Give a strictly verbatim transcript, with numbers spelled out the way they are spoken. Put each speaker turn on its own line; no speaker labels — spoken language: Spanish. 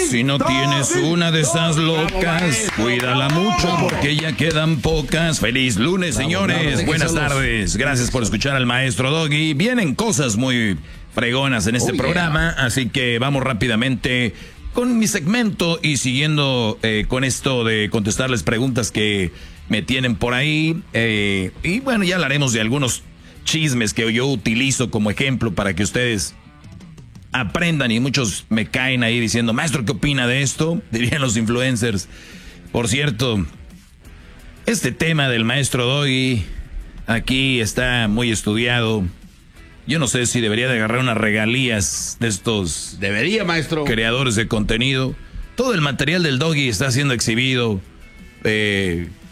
Si no tienes una de esas locas, cuídala mucho porque ya quedan pocas. Feliz lunes, señores. Buenas tardes. Gracias por escuchar al maestro Doggy. Vienen cosas muy fregonas en este programa, así que vamos rápidamente con mi segmento y siguiendo eh, con esto de contestarles preguntas que me tienen por ahí. Eh, y bueno, ya hablaremos de algunos chismes que yo utilizo como ejemplo para que ustedes aprendan, y muchos me caen ahí diciendo, maestro, ¿qué opina de esto? Dirían los influencers. Por cierto, este tema del maestro Doggy aquí está muy estudiado. Yo no sé si debería de agarrar unas regalías de estos
debería, maestro,
creadores de contenido. Todo el material del Doggy está siendo exhibido. Eh,